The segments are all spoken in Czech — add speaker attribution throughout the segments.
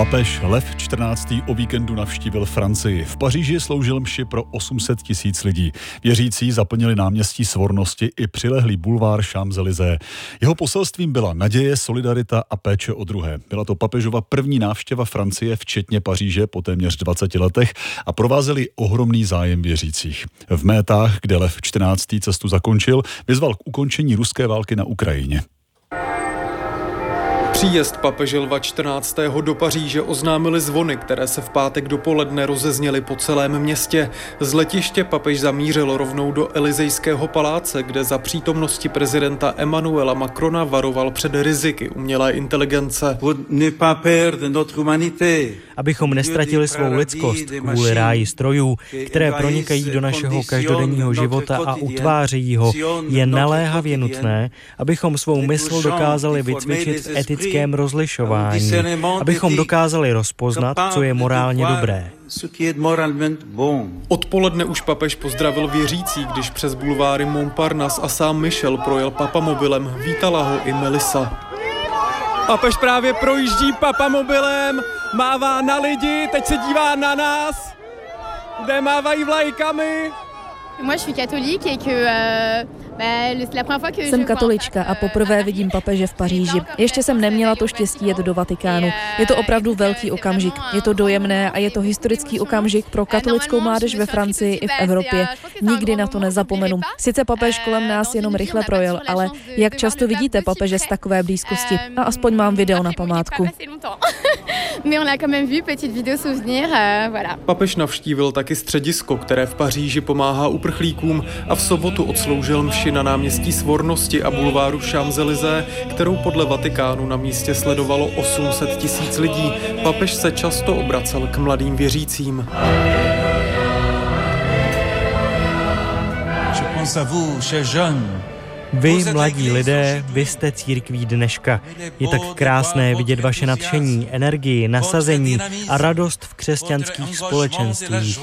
Speaker 1: Papež Lev XIV. O víkendu navštívil Francii. V Paříži sloužil mši pro 800 000 lidí. Věřící zaplnili náměstí Svornosti i přilehlý bulvár Champs-Élysées. Jeho poselstvím byla naděje, solidarita a péče o druhé. Byla to papežova první návštěva Francie, včetně Paříže, po téměř 20 letech a provázeli ohromný zájem věřících. V Métách, kde Lev XIV. Cestu zakončil, vyzval k ukončení ruské války na Ukrajině.
Speaker 2: Příjezd papeže Lva XIV. Do Paříže oznámily zvony, které se v pátek dopoledne rozezněly po celém městě. Z letiště papež zamířil rovnou do Elysejského paláce, kde za přítomnosti prezidenta Emmanuela Macrona varoval před riziky umělé inteligence.
Speaker 3: Abychom nestratili svou lidskost kvůli ráji strojů, které pronikají do našeho každodenního života a utvářejí ho, je naléhavě nutné, abychom svou mysl dokázali vycvičit v etickém rozlišování, abychom dokázali rozpoznat, co je morálně dobré.
Speaker 2: Odpoledne už papež pozdravil věřící, když přes bulváry Montparnasse a Saint-Michel projel papamobilem. Vítala ho i Melissa. Papež právě projíždí papamobilem, mává na lidi, teď se dívá na nás, kde mávají vlajkami.
Speaker 4: Jsem katolička a poprvé vidím papeže v Paříži. Ještě jsem neměla to štěstí jet do Vatikánu. Je to opravdu velký okamžik. Je to dojemné a je to historický okamžik pro katolickou mládež ve Francii i v Evropě. Nikdy na to nezapomenu. Sice papež kolem nás jenom rychle projel, ale jak často vidíte papeže z takové blízkosti? A aspoň mám video na památku.
Speaker 2: Papež navštívil taky středisko, které v Paříži pomáhá uprchlíkům, a v sobotu odsloužil mši na náměstí Svornosti a bulváru Champs-Élysées, kterou podle Vatikánu na místě sledovalo 800 000 lidí. Papež se často obracel k mladým věřícím.
Speaker 3: Vy, mladí lidé, vy jste církví dneška. Je tak krásné vidět vaše nadšení, energii, nasazení a radost v křesťanských společenstvích.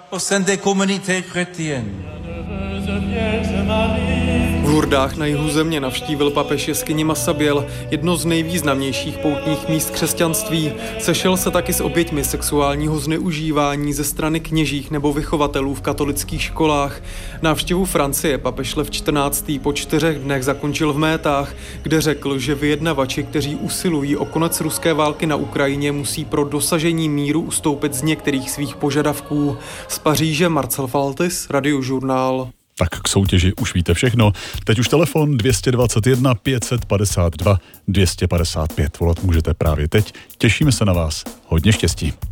Speaker 2: V Lourdách na jihu země navštívil papež jeskyni Massabielle, jedno z nejvýznamnějších poutních míst křesťanství. Sešel se taky s oběťmi sexuálního zneužívání ze strany kněžích nebo vychovatelů v katolických školách. Návštěvu Francie papež Lev XIV. Po 4 dnech zakončil v Métách, kde řekl, že vyjednavači, kteří usilují o konec ruské války na Ukrajině, musí pro dosažení míru ustoupit z některých svých požadavků. Z Paříže Marcel Faltis, Radiožurnál.
Speaker 1: Tak k soutěži už víte všechno. Teď už telefon 221 552 255. Volat můžete právě teď. Těšíme se na vás. Hodně štěstí.